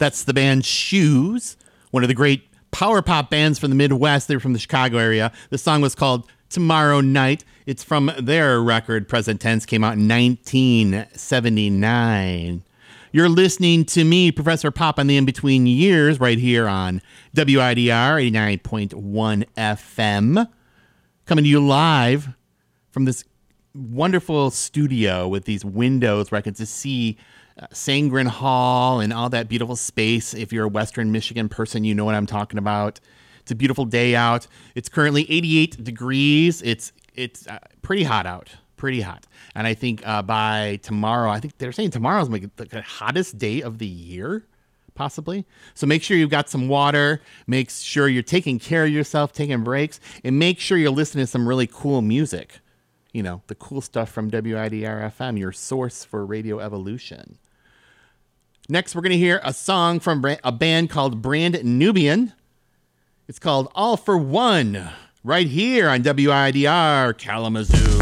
That's the band Shoes, one of the great power pop bands from the Midwest. They're from the Chicago area. The song was called Tomorrow Night. It's from their record, Present Tense, came out in 1979. You're listening to me, Professor Pop, on the In-Between Years, right here on WIDR 89.1 FM. Coming to you live from this wonderful studio with these windows where I can just see Sangren Hall and all that beautiful space. If you're a Western Michigan person, you know what I'm talking about. It's a beautiful day out. It's currently 88 degrees. It's pretty hot out. Pretty hot. And I think by tomorrow, I think they're saying tomorrow's like the hottest day of the year, possibly. So make sure you've got some water. Make sure you're taking care of yourself, taking breaks, and make sure you're listening to some really cool music. You know, the cool stuff from WIDR FM, your source for radio evolution. Next, we're going to hear a song from a band called Brand Nubian. It's called All for One, right here on WIDR Kalamazoo.